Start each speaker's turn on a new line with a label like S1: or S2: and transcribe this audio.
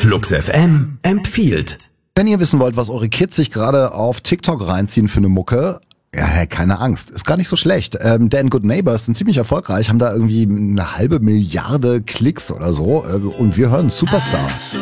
S1: Flux FM empfiehlt.
S2: Wenn ihr wissen wollt, was eure Kids sich gerade auf TikTok reinziehen für eine Mucke, ja, hey, keine Angst, ist gar nicht so schlecht. Dan Good Neighbors sind ziemlich erfolgreich, haben da irgendwie 1/2 Milliarde Klicks oder so und wir hören Superstar.